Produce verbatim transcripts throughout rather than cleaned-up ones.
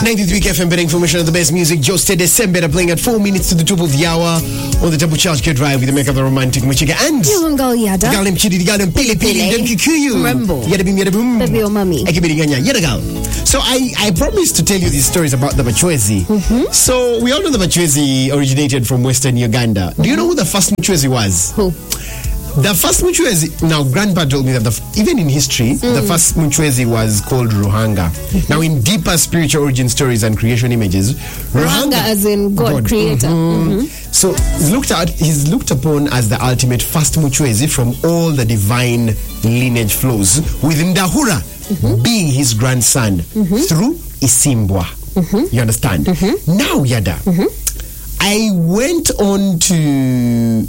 ninety-three K F M, better information of the best music. Just December playing at four minutes to the top of the hour on the Double Charge Get Drive with the Makeup the Romantic Muchika and Yulungal Yada. Galim Chidi Galim Pili Pili Dem Kikuyu. Rambo. Yada Bim Yada Boom. Baby or mommy. Ekibiriganya Yada Gal. So I, I promised to tell you these stories about the Bachwezi. Mm-hmm. So we all know the Bachwezi originated from Western Uganda. Mm-hmm. Do you know who the first Bachwezi was? Who? The first Mchwezi, now Grandpa told me that the, even in history, mm. the first Mchwezi was called Ruhanga. Mm-hmm. Now in deeper spiritual origin stories and creation images, Ruhanga, Ruhanga as in God, God. creator. Mm-hmm. Mm-hmm. So he's looked at, he's looked upon as the ultimate first Mchwezi from all the divine lineage flows, with Ndahura mm-hmm. being his grandson mm-hmm. through Isimbwa. Mm-hmm. You understand? Mm-hmm. Now, Yada, mm-hmm. I went on to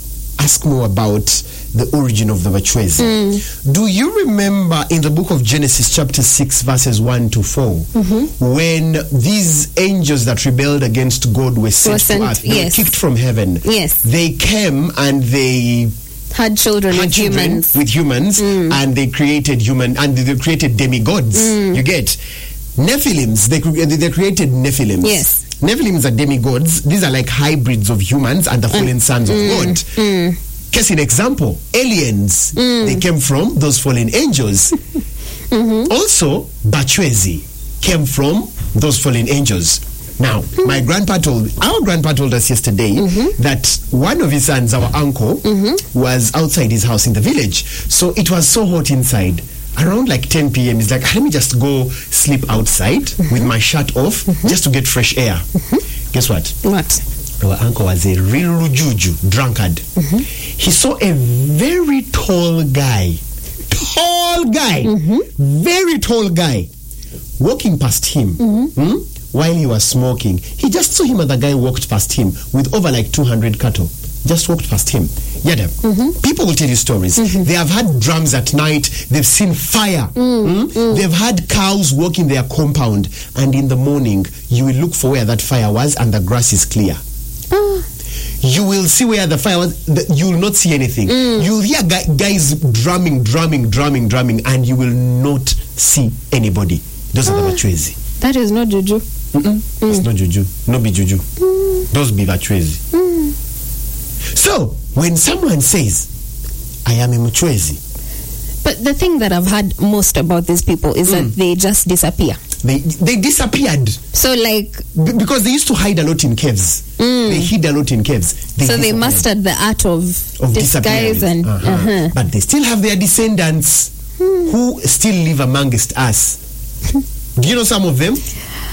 ask more about the origin of the Bachwezi. Mm. Do you remember in the book of Genesis chapter six verses one to four mm-hmm. when these angels that rebelled against God were sent, were sent to earth, they yes. were kicked from heaven. Yes. They came and they had children had with children humans. with humans mm. and they created human and they created demigods. Mm. You get Nephilims, they, they created Nephilims. Yes. Nephilims are demigods. These are like hybrids of humans and the fallen mm. sons of mm. God. Mm. Case in example, aliens. Mm. They came from those fallen angels. mm-hmm. Also, Bachwezi came from those fallen angels. Now, mm. my grandpa told, our grandpa told us yesterday mm-hmm. that one of his sons, our uncle, mm-hmm. was outside his house in the village. So it was so hot inside. Around like ten p.m. he's like, let me just go sleep outside mm-hmm. with my shirt off mm-hmm. just to get fresh air. Mm-hmm. Guess what? What? Our uncle was a real juju, drunkard. Mm-hmm. He saw a very tall guy, tall guy, mm-hmm. very tall guy, walking past him mm-hmm. hmm? while he was smoking. He just saw him and the guy walked past him with over like two hundred cattle. Just walked past him. Yada. Mm-hmm. People will tell you stories. Mm-hmm. They have had drums at night. They've seen fire. Mm, mm? Mm. They've had cows walking their compound. And in the morning, you will look for where that fire was and the grass is clear. Uh. You will see where the fire was. The, you will not see anything. Mm. You'll hear guys drumming, drumming, drumming, drumming, and you will not see anybody. Those uh. are the Bachwezi. That is not juju. Mm-mm. Mm. It's not juju. No be juju. Mm. Those be Bachwezi. Mm. So, when someone says, I am a Mchwezi. But the thing that I've heard most about these people is mm. that they just disappear. They they disappeared. So, like... B- because they used to hide a lot in caves. Mm. They hid a lot in caves. They so they mastered the art of, of disguise. and uh-huh. Uh-huh. But they still have their descendants mm. who still live amongst us. Do you know some of them?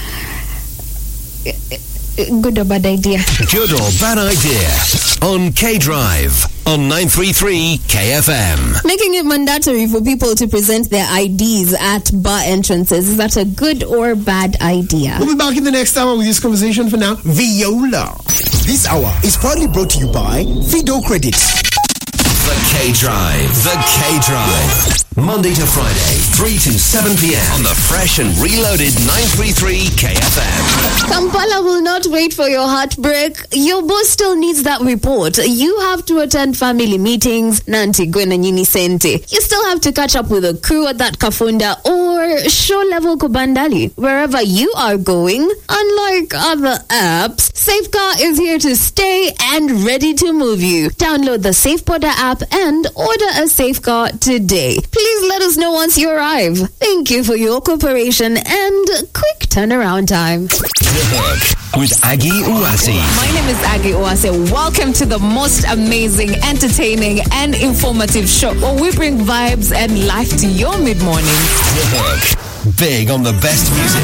Good or bad idea? Good or bad idea on K Drive on nine thirty-three K F M. Making it mandatory for people to present their I Ds at bar entrances. Is that a good or bad idea? We'll be back in the next hour with this conversation. For now, Viola. This hour is proudly brought to you by Fido Credit. The K Drive. The K Drive. Monday to Friday, three to seven p.m. on the fresh and reloaded nine thirty-three K F M. Kampala will not wait for your heartbreak. Your boss still needs that report. You have to attend family meetings, Nanti Gwena Nyini Sente. You still have to catch up with a crew at that Kafunda or show level Kubandali. Wherever you are going, unlike other apps, Safecar is here to stay and ready to move you. Download the SafePodder app and order a Safecar today. Please let us know once you arrive. Thank you for your cooperation and quick turnaround time. The Hook with Aggie Uwasi. My name is Aggie Uwasi. Welcome to the most amazing, entertaining, and informative show where we bring vibes and life to your mid-morning. The Hook. Big on the best music.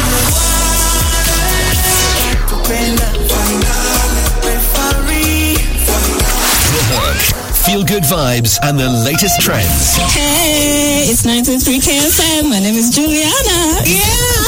The Hook. Feel good vibes and the latest trends. Hey, it's nine two three K F M. My name is Juliana. Yeah.